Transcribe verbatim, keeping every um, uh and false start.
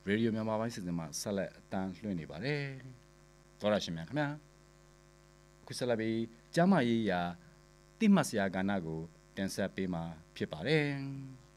ရေဒီယိုမြန်မာပိုင်းစီစဉ်မှာဆက်လက်အတန်းလွှင့်နေပါတယ်။သောရရှင်များခင်ဗျာခုဆက်လက်ပြီးကျမ်းမာရေးရာတိမှတ်စရာကဏ္ဍကိုတင်ဆက်ပေးမှာဖြစ်ပါတယ်။